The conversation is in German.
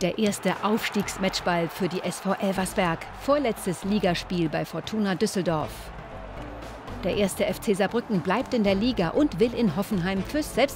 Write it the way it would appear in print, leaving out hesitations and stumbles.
Der erste Aufstiegsmatchball für die SV Elversberg. Vorletztes Ligaspiel bei Fortuna Düsseldorf. Der erste FC Saarbrücken bleibt in der Liga und will in Hoffenheim fürs